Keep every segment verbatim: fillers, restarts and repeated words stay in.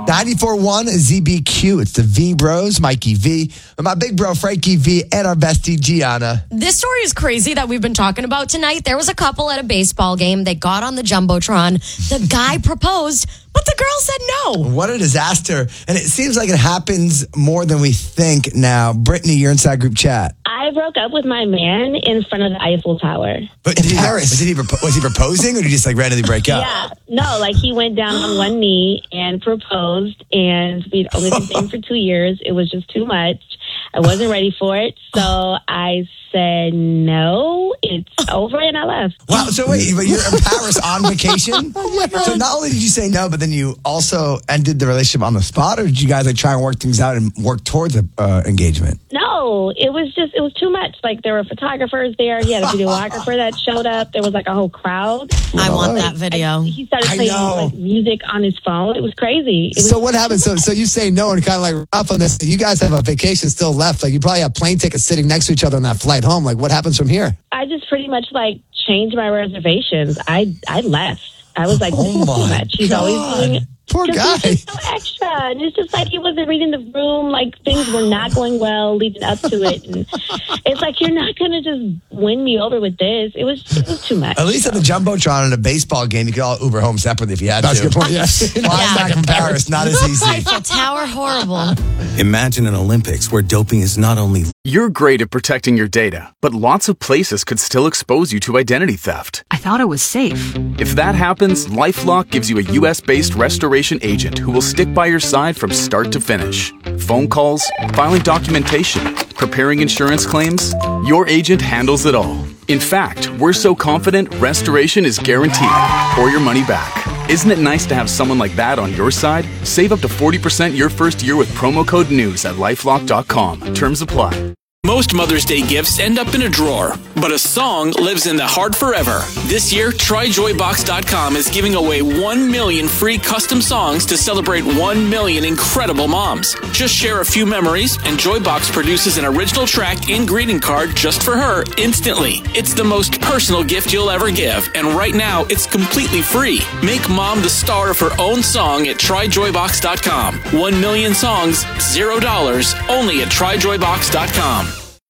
ninety-four point one Z B Q. It's the V Bros, Mikey V, and my big bro, Frankie V, and our bestie, Gianna. This story is crazy that we've been talking about tonight. There was a couple at a baseball game. They got on the Jumbotron. The guy proposed, but the girl said no. What a disaster. And it seems like it happens more than we think now. Brittany, you're inside group chat. I broke up with my man in front of the Eiffel Tower. But did he, Paris. Did he, was he proposing or did he just like randomly break up? Yeah. No, like he went down on one knee and proposed, and we'd only been dating for two years. It was just too much. I wasn't ready for it. So I said, no, it's over, and I left. Wow. So wait, but you're in Paris on vacation? So not only did you say no, but then you also ended the relationship on the spot, or did you guys like try and work things out and work towards an uh, engagement? No, it was just, it was too much. Like there were photographers there. He had a videographer that showed up. There was like a whole crowd. I want that video. I, he started playing like music on his phone. It was crazy. It was so what happened? So so you say no and kind of like off on this. You guys have a vacation still left. Like you probably have plane tickets sitting next to each other on that flight home. Like what happens from here? I just pretty much like changed my reservations. I I left. I was like, oh this is too much. He's God. always doing Poor guy. He's just so extra. And it's just like he wasn't reading the room. Like things were not going well leading up to it. And it's like, you're not going to just win me over with this. It was it was too much. At least at the Jumbotron in a baseball game, you could all Uber home separately if you had That's to. a good point, yeah. Flying back from Paris, not as easy. Eiffel Tower, horrible. Imagine an Olympics where doping is not only... You're great at protecting your data, but lots of places could still expose you to identity theft. I thought it was safe. If that happens, LifeLock gives you a U S-based restoration agent who will stick by your side from start to finish. Phone calls, filing documentation, preparing insurance claims, your agent handles it all. In fact, we're so confident restoration is guaranteed or your money back. Isn't it nice to have someone like that on your side? Save up to forty percent your first year with promo code NEWS at lifelock dot com. Terms apply. Most Mother's Day gifts end up in a drawer, but a song lives in the heart forever. This year, try joy box dot com is giving away one million free custom songs to celebrate one million incredible moms. Just share a few memories, and Joybox produces an original track and greeting card just for her instantly. It's the most personal gift you'll ever give, and right now, it's completely free. Make mom the star of her own song at try joy box dot com. One million songs, zero dollars, only at try joy box dot com.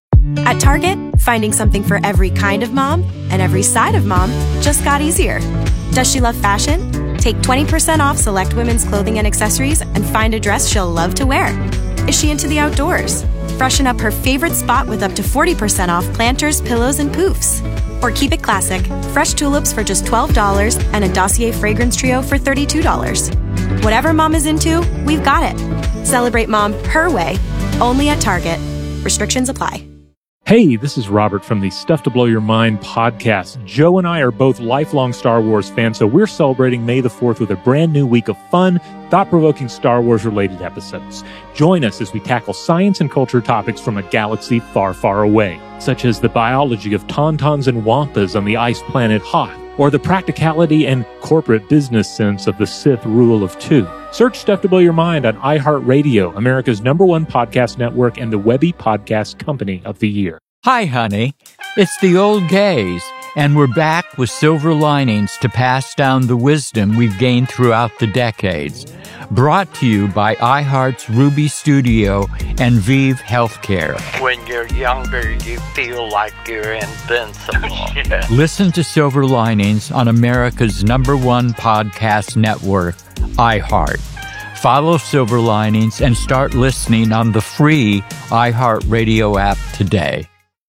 At Target, finding something for every kind of mom and every side of mom just got easier. Does she love fashion? Take twenty percent off select women's clothing and accessories and find a dress she'll love to wear. Is she into the outdoors? Freshen up her favorite spot with up to forty percent off planters, pillows, and poofs. Or keep it classic, fresh tulips for just twelve dollars and a Dossier fragrance trio for thirty-two dollars. Whatever mom is into, we've got it. Celebrate mom her way, only at Target. Restrictions apply. Hey, this is Robert from the Stuff to Blow Your Mind podcast. Joe and I are both lifelong Star Wars fans, so we're celebrating May the fourth with a brand new week of fun, thought-provoking Star Wars-related episodes. Join us as we tackle science and culture topics from a galaxy far, far away, such as the biology of tauntauns and wampas on the ice planet Hoth, or the practicality and corporate business sense of the Sith rule of two. Search Stuff to Blow Your Mind on iHeartRadio, America's number one podcast network and the Webby Podcast Company of the Year. Hi, honey. It's the old gays, and we're back with silver linings to pass down the wisdom we've gained throughout the decades. Brought to you by iHeart's Ruby Studio and Vive Healthcare. When you're younger, you feel like you're invincible. Yeah. Listen to Silver Linings on America's number one podcast network, iHeart. Follow Silver Linings and start listening on the free iHeartRadio app today.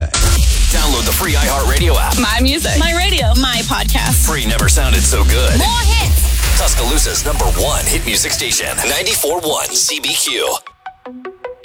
Download the free iHeartRadio app. My music. My radio. My podcast. Free never sounded so good. More hits. Tuscaloosa's number one hit music station, ninety-four point one Z B Q.